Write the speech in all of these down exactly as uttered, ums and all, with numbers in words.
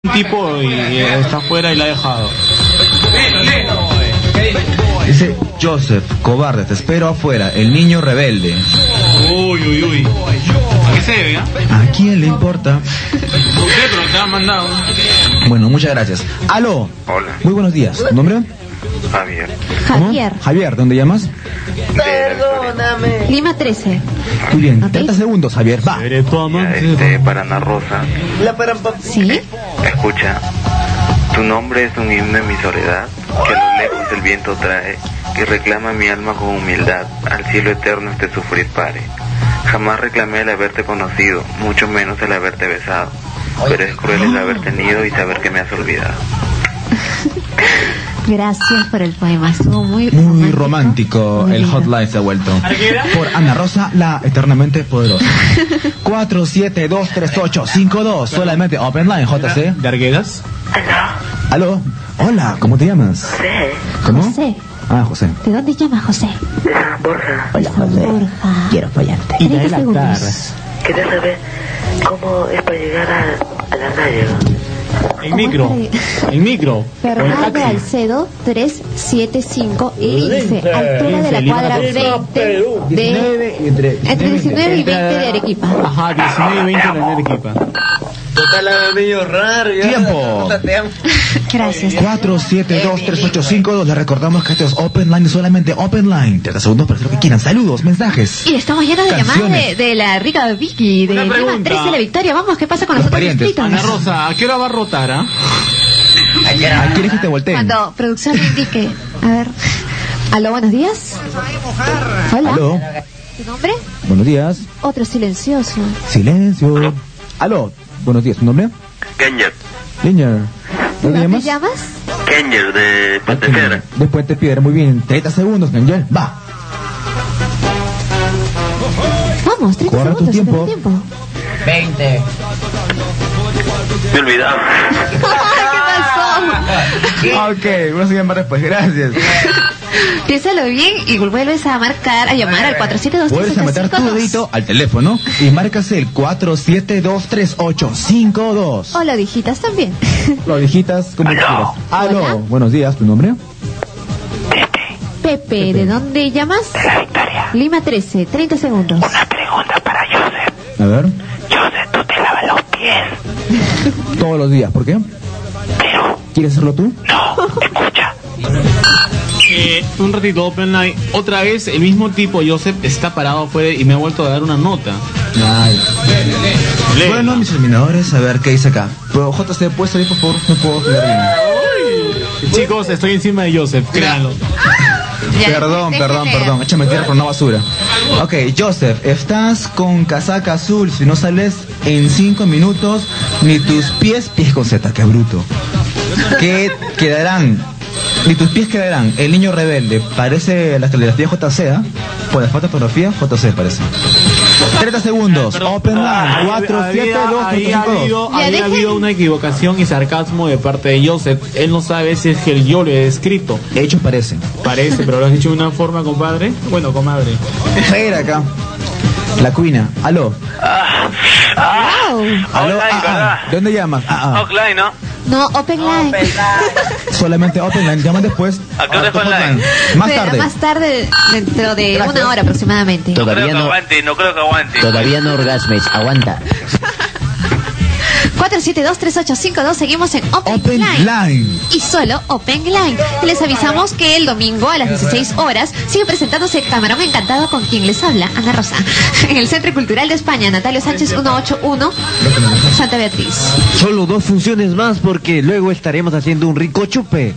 Un tipo y, y está afuera y la ha dejado. Dice Joseph, cobarde, te espero afuera, el niño rebelde. Uy, uy, uy. ¿A qué se debe, ah? ¿A quién le importa? ¿Por qué? Pero te han mandado. Bueno, muchas gracias. Aló. Hola. Muy buenos días. ¿Tu nombre? Javier. ¿Cómo? Javier. Javier, ¿dónde llamas? Perdóname. Lima trece. Muy bien, Ok. treinta segundos, Javier, va. Eres tu amante. Este, para Ana Rosa. ¿Sí? Escucha. Tu nombre es un himno en mi soledad, que a lo lejos el viento trae, que reclama mi alma con humildad, al cielo eterno este sufrir pare. Jamás reclamé el haberte conocido, mucho menos el haberte besado, pero es cruel el haber tenido y saber que me has olvidado. Gracias por el poema, estuvo muy Muy romántico, Muy el lindo. hotline se ha vuelto. ¿Arquera? Por Ana Rosa, la eternamente poderosa. cuatro siete dos tres ocho cinco dos, solamente Open Line, J C. ¿De Arguedas? Aló, hola, ¿cómo te llamas? José, ¿Cómo? José, Ah, José. ¿de dónde llamas, José? de San Borja. Hola, José. Borja. Quiero follarte. treinta segundos. Quería saber cómo es para llegar a, a la radio. El micro. El micro. O el Fernando taxi. Alcedo tres siete cinco Lince, altura de la Lima cuadra catorce. veinte de diecinueve y entre, entre diecinueve y veinte de Arequipa. Ajá, diecinueve y veinte de la Arequipa. Total, medio raro. Tiempo. Gracias. cuatro siete dos tres ocho cinco dos. Les recordamos que esto es Open Line, solamente Open Line. treinta segundos para hacer lo que quieran. Saludos, mensajes. Y estamos llenos de llamadas Canciones. de, de la rica Vicky, de Una Lima pregunta. trece, la Victoria. Vamos, ¿qué pasa con Los nosotros parientes. inscritos? Ana Rosa, ¿a qué hora va a rotar, ah? ¿A quieres que te volteen? Cuando producción me indique. A ver. Aló, buenos días. Hola. Aló, ¿Tu nombre? buenos días. Otro silencioso. Silencio. Aló, buenos días. ¿Tu nombre? Kenyer. Linger. ¿De ¿Dónde dónde llamas? llamas? Kenyer de Puente De Puente Piedra, muy bien. treinta segundos, Angel. Va. Vamos, treinta Corre tu segundos. tiempo. ¿Cuánto tiempo? veinte. Me he olvidado. ¿Qué pasó? Ok, una siguiente después. Gracias. Piénsalo bien y vuelves a marcar, a llamar al cuatro siete dos tres Puedes ocho meter cinco tu dos. dedito al teléfono y marcas el cuatro siete dos tres ocho cinco dos. O lo digitas también. Lo digitas como quieras. Aló, Hola. buenos días. ¿Tu nombre? Pepe, ¿de dónde llamas? De la Victoria. Lima trece, treinta segundos. Una pregunta para Joseph. A ver. Joseph, tú te lavas los pies. Todos los días. ¿Por qué? Pero, ¿Quieres hacerlo tú? no, escucha. Eh, un ratito, Open Line. Otra vez, el mismo tipo, Joseph, está parado afuera y me ha vuelto a dar una nota. Ay. Léela. Bueno, mis eliminadores, a ver qué dice acá. Pero J C, ¿puedes salir, por favor? No puedo leer bien. Chicos, estoy encima de Joseph, créanlo. Perdón, perdón, perdón. Échame tierra por una basura. Ok, Joseph, estás con casaca azul. Si no sales en cinco minutos, ni tus pies, pies con Z, qué bruto. Que quedarán, ni tus pies quedarán. El niño rebelde, parece la fotografía J C, ¿ah? Por la fotografía J C parece. treinta segundos, Open Line, cuatro siete dos Ahí ha cinco dos. habido, Ya ahí ha dejen. habido una equivocación y sarcasmo de parte de Joseph. Él no sabe si es que yo lo he escrito. Hechos parece. Parece, pero lo has dicho de una forma, compadre. Bueno, comadre. Mira acá. La cuina. Aló. Wow. Aló. Online, Ah, ¿verdad? ah. ¿De dónde llamas? Ah, ah. Offline, ¿no? No, Open Line. Solamente Open Line. Llama después. ¿A qué hora a tu es online? hotline. Más Pero tarde. Más tarde, dentro de Gracias. una hora aproximadamente. No creo Todavía que no, aguante, no creo que aguante. todavía no orgasmes. Aguanta. cuatro siete dos tres ocho cinco dos, seguimos en Open, Open Line. Line. Y solo Open Line. Y les avisamos que el domingo a las dieciséis horas sigue presentándose Camarón Encantado, con quien les habla Ana Rosa. En el Centro Cultural de España, Natalio Sánchez ciento ochenta y uno, Santa Beatriz. Solo dos funciones más porque luego estaremos haciendo un rico chupe.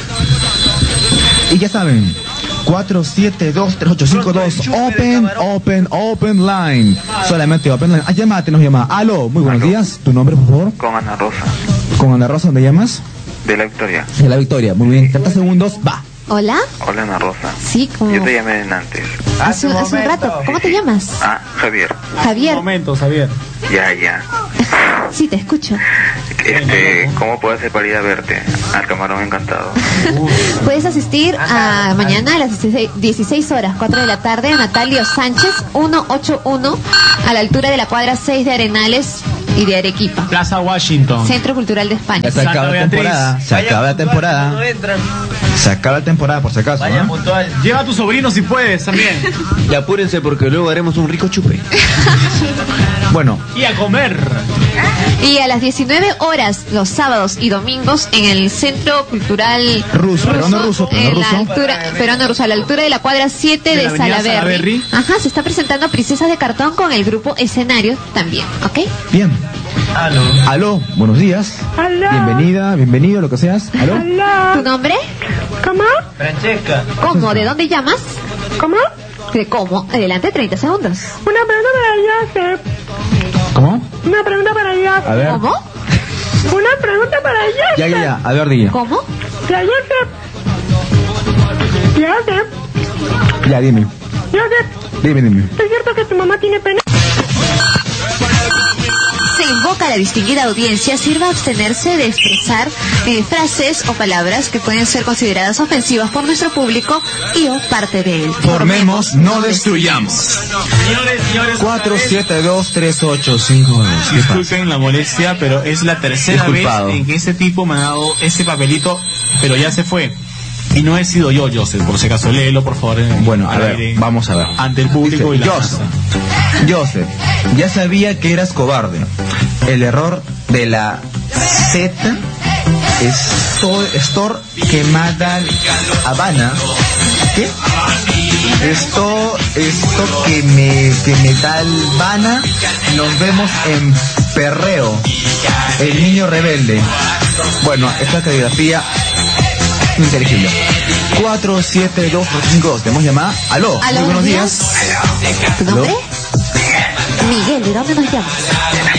Y ya saben. cuatro siete dos tres ocho cinco dos. Open, Open, Open Line. Solamente Open Line. Ah, llámate, nos llama. Aló, muy buenos Aló. días. ¿Tu nombre, por favor? Con Ana Rosa, Con Ana Rosa, ¿dónde llamas? de la Victoria. De la Victoria. Muy bien. treinta segundos. Va. Hola. Hola, Ana Rosa. Sí, como Yo te llamé de antes. hace, hace un rato. ¿Cómo te llamas? Ah, Javier. Un Javier. momento, Javier. Ya, ya. Sí, te escucho. Este, ¿cómo puedo hacer para ir a verte? Al Camarón Encantado. Puedes asistir a mañana a las dieciséis, dieciséis horas, cuatro de la tarde, a Natalio Sánchez ciento ochenta y uno, a la altura de la cuadra seis de Arenales, y de Arequipa. Plaza Washington. Centro Cultural de España. Ya se Santa acaba la Beatriz. temporada. Se acaba la temporada. Se acaba la temporada, por si acaso. Vaya ¿no? puntual. Lleva a tu sobrino si puedes también. Y apúrense porque luego haremos un rico chupe. Bueno, Y a comer. Y a las diecinueve horas, los sábados y domingos, en el Centro Cultural Ruso, peruano ruso, peruano en la ruso. altura, peruano ruso, a la altura de la cuadra siete De de, la avenida Salaberry. Salaberry. Ajá, se está presentando Princesas de Cartón con el grupo Escenario también, ¿ok? bien. Aló. Aló, buenos días. Aló. Bienvenida, bienvenido, lo que seas. Aló. ¿Tu nombre? ¿Cómo? Francesca. ¿Cómo? ¿De dónde llamas? ¿Cómo? ¿De cómo? Adelante, treinta segundos. Una pregunta para Joseph. ¿Cómo? Una pregunta para Joseph. A ver. ¿Cómo? Una pregunta para Joseph. Ya, ya, ya. A ver, día. ¿Cómo? Ya, Joseph. Joseph. Ya, dime. Joseph. Dime, dime. ¿Es cierto que tu mamá tiene pene? Se invoca a la distinguida audiencia sirva abstenerse de expresar eh, frases o palabras que pueden ser consideradas ofensivas por nuestro público y o parte de él. Formemos, no destruyamos. Señores, señores. cuatro siete dos tres ocho cinco dos. Disculpen la molestia, pero es la tercera Disculpado. vez en que ese tipo me ha dado ese papelito, pero ya se fue. Y no he sido yo, Joseph, por si acaso, léelo, por favor. en- Bueno, a al ver, aire, vamos a ver. Ante el público Dice, y la Joseph, masa. Joseph, ya sabía que eras cobarde. El error de la Z es Store quemada Habana. ¿Qué? Esto, esto que me, que me tal Habana. Nos vemos en Perreo. El niño rebelde. Bueno, esta caligrafía inteligible. cuatro siete dos cinco dos. Tenemos llamada. Aló. Aló, Muy buenos días. ¿Tu nombre? Aló. Miguel, ¿de dónde nos llamas?